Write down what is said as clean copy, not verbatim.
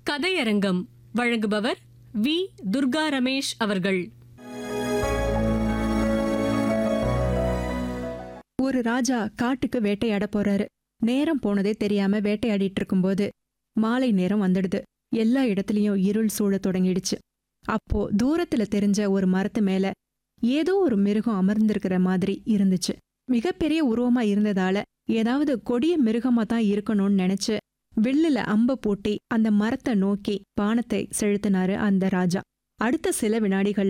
கதையரங்கம் வழங்குபவர் வி. துர்கா ரமேஷ் அவர்கள். ஒரு ராஜா காட்டுக்கு வேட்டையாட போறாரு. நேரம் போனதே தெரியாம வேட்டையாடிட்டு இருக்கும்போது மாலை நேரம் வந்துடுது. எல்லா இடத்துலயும் இருள் சூழ தொடங்கிடுச்சு. அப்போ தூரத்துல தெரிஞ்ச ஒரு மரத்து மேல ஏதோ ஒரு மிருகம் அமர்ந்திருக்கிற மாதிரி இருந்துச்சு. மிகப்பெரிய உருவமா இருந்ததால ஏதாவது கொடிய மிருகமா தான் இருக்கணும்னு நினைச்சு வில்லுல அம்ப பூட்டி அந்த மரத்தை நோக்கி பானத்தை செலுத்தினாரு அந்த ராஜா. அடுத்த சில வினாடிகள்